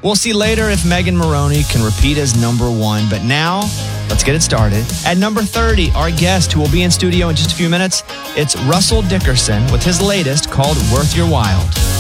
We'll see later if Megan Moroney can repeat as number 1. But now, let's get it started. At number 30, our guest, who will be in studio in just a few minutes, it's Russell Dickerson with his latest called Worth Your While.